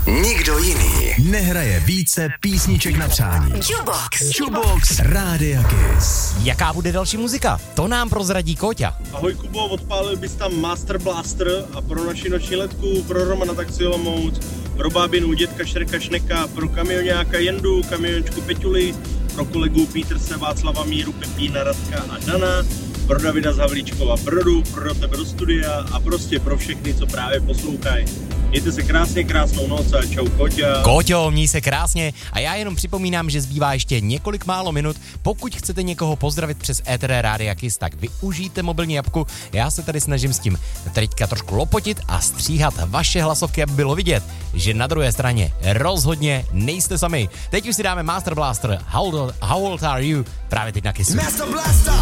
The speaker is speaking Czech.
Nikdo jiný nehraje více písniček na přání. Jukebox Rádia Kiss. Jaká bude další muzika? To nám prozradí Kóťa. Ahoj Kubo, odpálil bys tam Master Blaster a pro naši noční letku, pro Romana Taxi Olomouc, pro bábinu dětka Šreka Šneka, pro kamionáka Jendu, kamiončku Peťuli, pro kolegu Pítrse, Václava Míru, Pepína, Radka a Dana, pro Davida z Havlíčkova Brodu, pro tebe do studia a prostě pro všechny, co právě poslouchají. Mějte se krásně, krásnou noc a čau Kóťa. Kóťo, měj se krásně a já jenom připomínám, že zbývá ještě několik málo minut. Pokud chcete někoho pozdravit přes éter Rádia Kiss, tak využijte mobilní apku. Já se tady snažím s tím teďka trošku lopotit a stříhat vaše hlasovky, aby bylo vidět, že na druhé straně rozhodně nejste sami. Teď už si dáme Master Blaster, How old are you? Právě teď na Kissu.